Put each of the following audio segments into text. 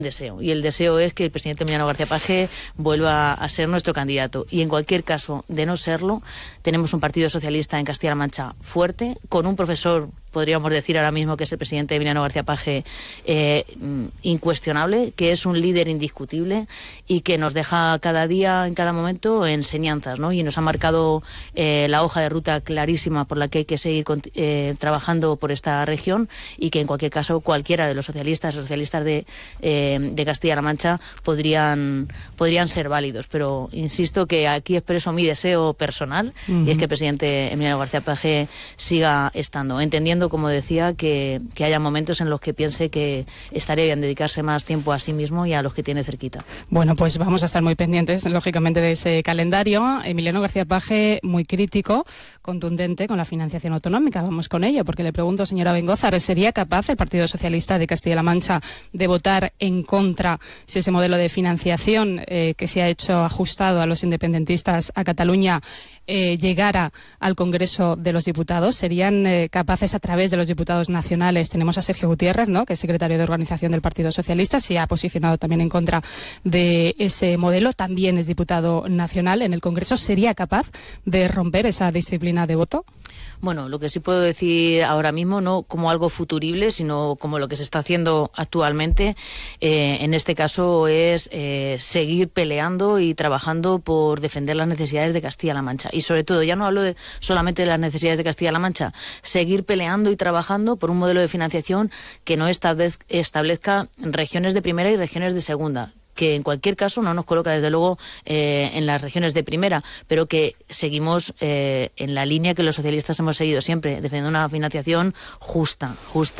deseo, y el deseo es que el presidente Emiliano García Paje vuelva a ser nuestro candidato, y en cualquier caso de no serlo, tenemos un Partido Socialista en Castilla-La Mancha fuerte, con un profesor, podríamos decir ahora mismo, que es el presidente Emiliano García Paje, incuestionable, que es un líder indiscutible y que nos deja cada día, en cada momento, enseñanzas, ¿no? Y nos ha marcado la hoja de ruta clarísima por la que hay que seguir trabajando por esta región, y que en cualquier caso cualquiera de los socialistas de Castilla-La Mancha podrían ser válidos. Pero insisto que aquí expreso mi deseo personal, y es que el presidente Emiliano García Paje siga estando, entendiendo, como decía, que haya momentos en los que piense que estaría bien dedicarse más tiempo a sí mismo y a los que tiene cerquita. Bueno, pues vamos a estar muy pendientes, lógicamente, de ese calendario. Emiliano García Paje, muy crítico, contundente con la financiación autonómica. Vamos con ello, porque le pregunto, señora Bengózar, ¿sería capaz el Partido Socialista de Castilla-La Mancha de votar en contra si ese modelo de financiación que se ha hecho ajustado a los independentistas a Cataluña llegara al Congreso de los Diputados? ¿Serían capaces, a través de los diputados nacionales? Tenemos a Sergio Gutiérrez, ¿no?, que es secretario de organización del Partido Socialista, se ha posicionado también en contra de ese modelo, también es diputado nacional en el Congreso. ¿Sería capaz de romper esa disciplina de voto? Bueno, lo que sí puedo decir ahora mismo, no como algo futurible, sino como lo que se está haciendo actualmente, en este caso es seguir peleando y trabajando por defender las necesidades de Castilla-La Mancha. Y sobre todo, ya no hablo solamente de las necesidades de Castilla-La Mancha, seguir peleando y trabajando por un modelo de financiación que no establezca regiones de primera y regiones de segunda, que en cualquier caso no nos coloca desde luego en las regiones de primera, pero que seguimos en la línea que los socialistas hemos seguido siempre, defendiendo una financiación justa,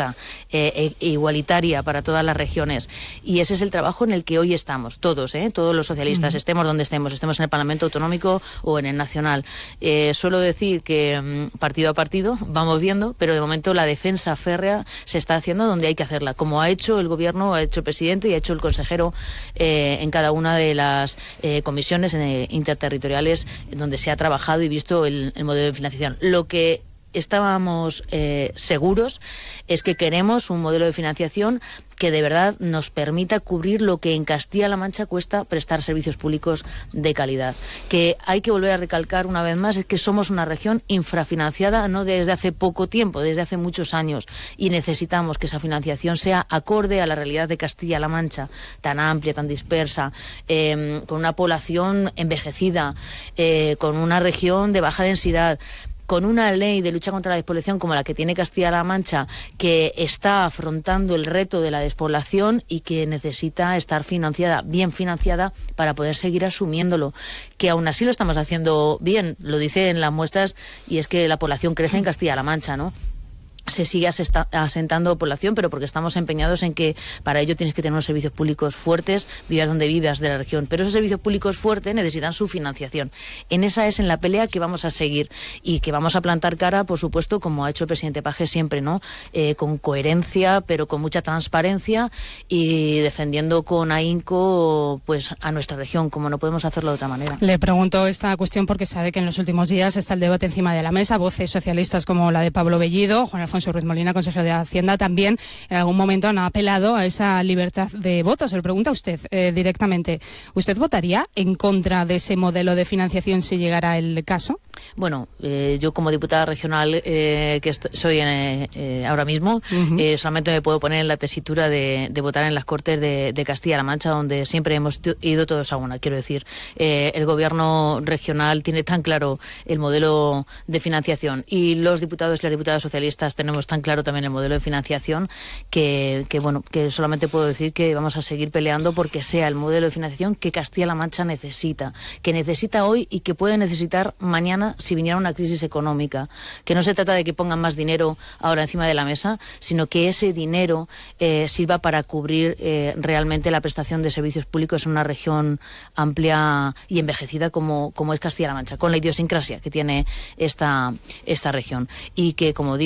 igualitaria para todas las regiones. Y ese es el trabajo en el que hoy estamos, todos los socialistas, estemos donde estemos en el Parlamento Autonómico o en el Nacional. Suelo decir que partido a partido vamos viendo, pero de momento la defensa férrea se está haciendo donde hay que hacerla, como ha hecho el Gobierno, ha hecho el presidente y ha hecho el consejero en cada una de las comisiones interterritoriales donde se ha trabajado y visto el modelo de financiación. Lo que estábamos seguros es que queremos un modelo de financiación que de verdad nos permita cubrir lo que en Castilla-La Mancha cuesta prestar servicios públicos de calidad. Que hay que volver a recalcar una vez más, es que somos una región infrafinanciada, no desde hace poco tiempo, desde hace muchos años, y necesitamos que esa financiación sea acorde a la realidad de Castilla-La Mancha, tan amplia, tan dispersa, con una población envejecida, con una región de baja densidad, con una ley de lucha contra la despoblación como la que tiene Castilla-La Mancha, que está afrontando el reto de la despoblación y que necesita estar bien financiada para poder seguir asumiéndolo. Que aún así lo estamos haciendo bien, lo dicen las muestras, y es que la población crece en Castilla-La Mancha, ¿no? Se sigue asentando población, pero porque estamos empeñados en que para ello tienes que tener unos servicios públicos fuertes, vivas donde vivas de la región. Pero esos servicios públicos fuertes necesitan su financiación. En la pelea que vamos a seguir y que vamos a plantar cara, por supuesto, como ha hecho el presidente Paje siempre, ¿no? Con coherencia, pero con mucha transparencia y defendiendo con ahínco pues a nuestra región, como no podemos hacerlo de otra manera. Le pregunto esta cuestión porque sabe que en los últimos días está el debate encima de la mesa. Voces socialistas como la de Pablo Bellido, Juan Alfonso Ruiz Molina, consejero de Hacienda, también en algún momento han apelado a esa libertad de voto. Se lo pregunta a usted directamente. ¿Usted votaría en contra de ese modelo de financiación si llegara el caso? Bueno, yo como diputada regional que soy ahora mismo, solamente me puedo poner en la tesitura de votar en las Cortes de Castilla-La Mancha, donde siempre hemos ido todos a una. Quiero decir, el Gobierno regional tiene tan claro el modelo de financiación, y los diputados y las diputadas socialistas tenemos tan claro también el modelo de financiación, que solamente puedo decir que vamos a seguir peleando porque sea el modelo de financiación que Castilla-La Mancha necesita, que necesita hoy y que puede necesitar mañana si viniera una crisis económica. Que no se trata de que pongan más dinero ahora encima de la mesa, sino que ese dinero sirva para cubrir realmente la prestación de servicios públicos en una región amplia y envejecida como es Castilla-La Mancha, con la idiosincrasia que tiene esta región. Y que, como digo,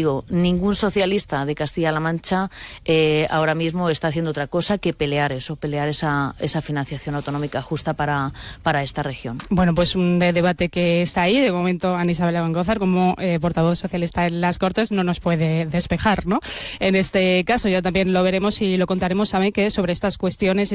ningún socialista de Castilla-La Mancha ahora mismo está haciendo otra cosa que pelear esa financiación autonómica justa para esta región. Bueno, pues un debate que está ahí. De momento, Ana Isabel Abengózar, como portavoz socialista en las Cortes, no nos puede despejar, ¿no? En este caso ya también lo veremos y lo contaremos, saben, que sobre estas cuestiones